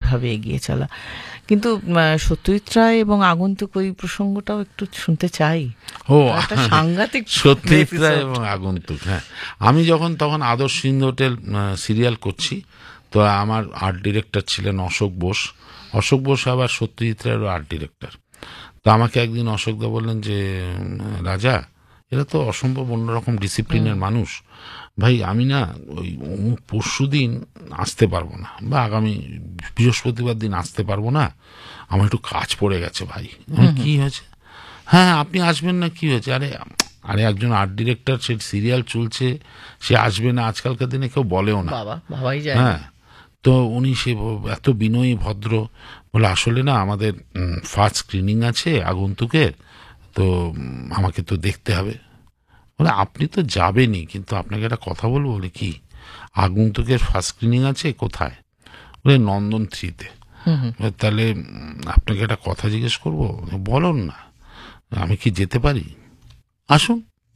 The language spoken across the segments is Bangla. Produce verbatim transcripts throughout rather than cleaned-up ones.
এইভাবে এগিয়ে চলা। কিন্তু সত্যজিৎ রায় এবং আগন্তুক ওই প্রসঙ্গটাও একটু শুনতে চাই। ও সাংঘাতিক সত্যজিৎ রায় এবং আগন্তুক। হ্যাঁ, আমি যখন তখন আদর্শ হিন্দু হোটেল সিরিয়াল করছি, তো আমার আর্ট ডিরেক্টর ছিলেন অশোক বোস। অশোক বোস আবার সত্যজিৎ রায়েরও আর্ট ডিরেক্টর। তো আমাকে একদিন অশোকদা বললেন যে, রাজা, এরা তো অসম্ভব অন্যরকম ডিসিপ্লিনের মানুষ, ভাই আমি না ওই অমুক পরশু দিন আসতে পারবো না, বা আগামী বৃহস্পতিবার দিন আসতে পারবো না, আমার একটু কাজ পড়ে গেছে ভাই। কি হয়েছে? হ্যাঁ আপনি আসবেন না, কি হয়েছে? আরে আরে একজন আর্ট ডিরেক্টর, সে সিরিয়াল চলছে, সে আসবে না, আজকালকার দিনে কেউ বলেও না। হ্যাঁ, তো উনি সে এত বিনয়ী ভদ্র বলে, আসলে না আমাদের ফার্স্ট স্ক্রিনিং আছে আগন্তুকের, তো আমাকে তো দেখতে হবে। বলে আপনি তো যাবেনই, কিন্তু আপনাকে একটা কথা বলবো। বলে কি? আগন্তুকের ফার্স্ট স্ক্রিনিং আছে কোথায়? বলে নন্দন থ্রিতে। তাহলে আপনাকে একটা কথা জিজ্ঞেস করবো। বলুন না, আমি কি যেতে পারি? আসুন,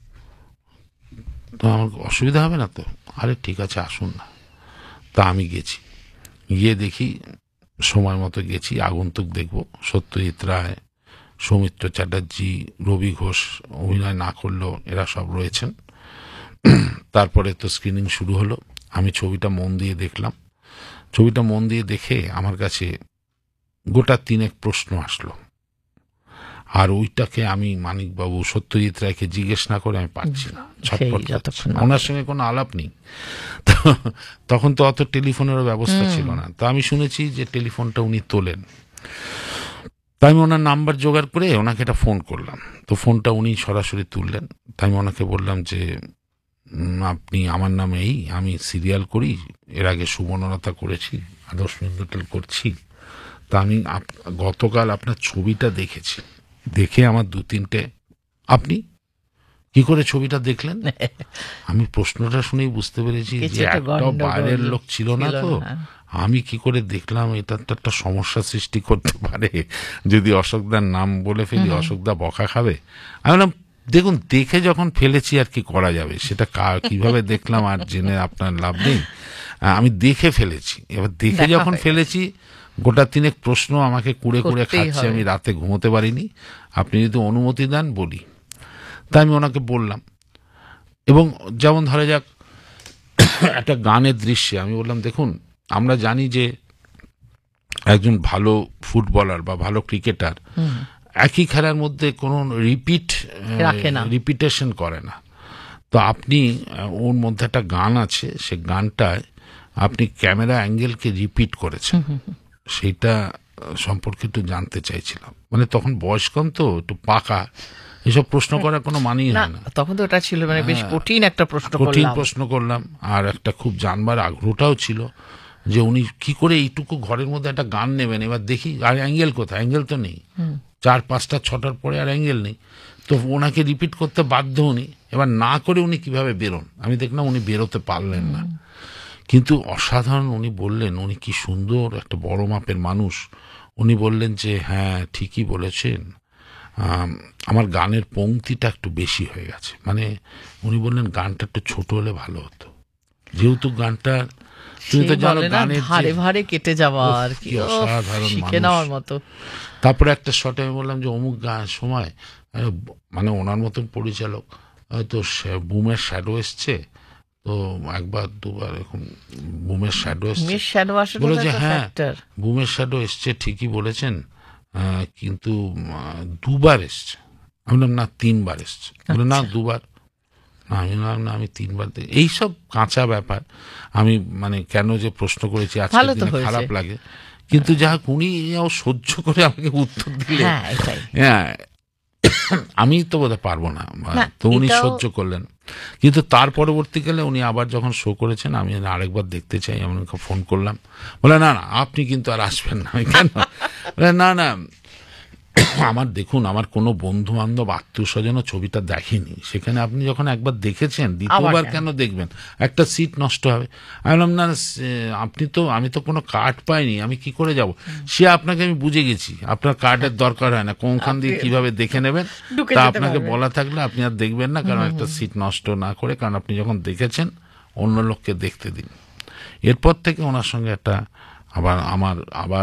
তো আমার অসুবিধা হবে না তো? আরে ঠিক আছে আসুন না। তা আমি গেছি, গিয়ে দেখি সময় মতো গেছি, আগন্তুক দেখব। সত্যজিৎ রায়, সৌমিত্র চ্যাটার্জি, রবি ঘোষ অভিনয় না করলেও এরা সব রয়েছেন। তারপরে তো স্ক্রিনিং শুরু হলো। আমি ছবিটা মন দিয়ে দেখলাম। ছবিটা মন দিয়ে দেখে আমার কাছে গোটা তিনেক প্রশ্ন আসলো, আর ওইটাকে আমি মানিকবাবু সত্যজিৎ রায়কে জিজ্ঞেস না করে আমি পারছি না, ছটফট করছি। ওনার সঙ্গে কোনো আলাপ নেই, তখন তো অত টেলিফোনেরও ব্যবস্থা ছিল না। তো আমি শুনেছি যে টেলিফোনটা উনি তোলেন, তাই আমি ওনার নাম্বার জোগাড় করে ওনাকে একটা ফোন করলাম। তো ফোনটা উনি সরাসরি তুললেন। তাই আমি ওনাকে বললাম যে, আপনি, আমার নামে এই, আমি সিরিয়াল করি, এর আগে সুবর্ণলতা করেছি, আদর্শ হিন্দু হোটেল করছি। তা আমি গতকাল আপনার ছবিটা দেখেছি, দেখে আমার দু তিনটে, আপনি কি করে ছবিটা দেখলেন? আমি প্রশ্নটা শুনেই বুঝতে পেরেছি যে একটা বাইরের লোক ছিল না, তো আমি কি করে দেখলাম, এটা তো একটা সমস্যা সৃষ্টি করতে পারে যদি অশোকদার নাম বলে ফেলি, অশোকদা বকা খাবে। আমি বললাম, দেখুন দেখে যখন ফেলেছি আর কি করা যাবে, সেটা কিভাবে দেখলাম আর জেনে আপনার লাভ নেই, আমি দেখে ফেলেছি। এবার দেখে যখন ফেলেছি, গোটা তিনেক প্রশ্ন আমাকে কুড়ে কুড়ে খাচ্ছে, আমি রাতে ঘুমোতে পারিনি। আপনি যদি অনুমতি দেন বলি। তাই আমি ওনাকে বললাম, এবং যেমন ধরে যাক একটা গানের দৃশ্যে আমি বললাম, দেখুন আমরা জানি যে একজন ভালো ফুটবলার বা ভালো ক্রিকেটার একই খেলার মধ্যে কোনো রিপিট রিপিটেশন করে না। তো আপনি, ওর মধ্যে একটা গান আছে, সে গানটায় আপনি ক্যামেরা অ্যাঙ্গেলকে রিপিট করেছেন, সেইটা সম্পর্কে একটু জানতে চাইছিলাম। মানে তখন বয়স কম, তো একটু পাকা, এসব প্রশ্ন করার কোনো মানেই হয় না। তখন তো ওটা ছিল মানে বেশ কঠিন একটা প্রশ্ন, কঠিন প্রশ্ন করলাম। আর একটা খুব জানবার আগ্রহটাও ছিল যে উনি কি করে এইটুকু ঘরের মধ্যে একটা গান নেবেন। এবার দেখি, আর অ্যাঙ্গেল কোথায়? অ্যাঙ্গেল তো নেই, চার পাঁচটা ছটার পরে আর অ্যাঙ্গেল নেই। তো ওনাকে রিপিট করতে বাধ্য উনি। এবার না করে উনি কিভাবে বেরোন? আমি দেখলাম উনি বেরোতে পারলেন না, কিন্তু অসাধারণ উনি বললেন। উনি কি সুন্দর একটা বড় মাপের মানুষ। উনি বললেন যে, হ্যাঁ ঠিকই বলেছেন, আমার গানের পংক্তিটা একটু বেশি হয়ে গেছে। মানে উনি বললেন গানটা একটু ছোট হলে ভালো হতো, যেহেতু গানটা তুমি তো জানো গানের ভারে ভারে কেটে যাওয়া আর কি, অসাধারণ শিখে নেওয়ার মতো। তারপরে একটা শটে আমি বললাম যে অমুক গান সময়, মানে ওনার মতন পরিচালক হয়তো বুমের শ্যাডো এসছে, তো একবার দুবার এরকম বুমের শ্যাডো এসছে, বলে যে হ্যাঁ বুমের শ্যাডো এসছে ঠিকই বলেছেন, কিন্তু দুবার এসছে। আমি বললাম না তিনবার এসছে। বলে না দুবার। আমি বললাম না আমি তিনবার। এইসব কাঁচা ব্যাপার আমি মানে কেন যে প্রশ্ন করেছি আজকের দিনে খারাপ লাগে, কিন্তু যা হোক উনি সহ্য করে আমাকে উত্তর দিলে, হ্যাঁ আমি তো বোধহয় পারবো না, তো উনি সহ্য করলেন। কিন্তু তার পরবর্তীকালে উনি আবার যখন শো করেছেন, আমি আরেকবার দেখতে চাই, আমি ফোন করলাম। বলে না না আপনি কিন্তু আর আসবেন না। কেন? না না আমার দেখুন, আমার কোনো বন্ধু বান্ধব আত্মীয় স্বজনও ছবিটা দেখেনি, সেখানে আপনি যখন একবার দেখেছেন দ্বিতীয়বার কেন দেখবেন? একটা সিট নষ্ট হবে। আমি বললাম না আপনি তো, আমি তো কোনো কার্ড পাইনি, আমি কি করে যাব? সে আপনাকে আমি বুঝে গেছি, আপনার কার্ডের দরকার হয় না, কোনখান দিয়ে কিভাবে দেখে নেবেন তা আপনাকে বলা থাকলে আপনি আর দেখবেন না, কারণ একটা সিট নষ্ট না করে, কারণ আপনি যখন দেখেছেন অন্য লোককে দেখতে দিন। এরপর থেকে ওনার সঙ্গে একটা আবার আমার আবার